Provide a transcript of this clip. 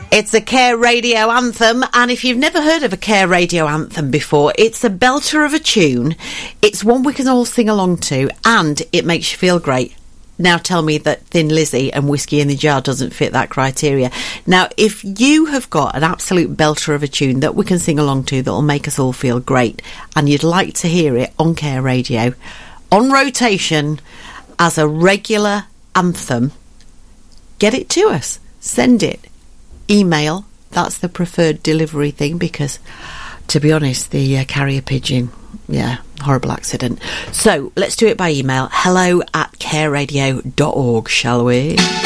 It's a Care Radio anthem, and if you've never heard of a Care Radio anthem before, it's a belter of a tune. It's one we can all sing along to, and it makes you feel great. Now tell me that Thin Lizzy and Whiskey in the Jar doesn't fit that criteria. Now, if you have got an absolute belter of a tune that we can sing along to that'll make us all feel great, and you'd like to hear it on Care Radio, on rotation, as a regular anthem, get it to us. Send it. Email, that's the preferred delivery thing, because to be honest, the carrier pigeon, horrible accident. So let's do it by email. hello@careradio.org, shall we?